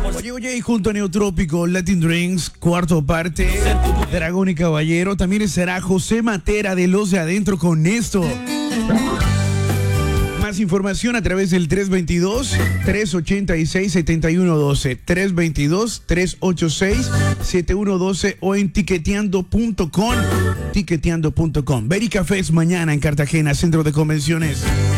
Oye, y junto a Neotrópico, Latin Drinks, cuarto parte, Dragón y Caballero, también estará José Matera de Los de Adentro con esto. Más información a través del 322-386-7112, 322-386-7112 o en tiqueteando.com. Tiqueteando.com. Berry Cafés mañana en Cartagena, Centro de Convenciones.